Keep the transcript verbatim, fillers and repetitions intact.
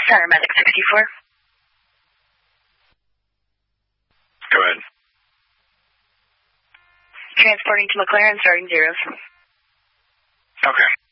Paramedic sixty-four. Go ahead. Transporting to McLaren, starting zeros. Okay.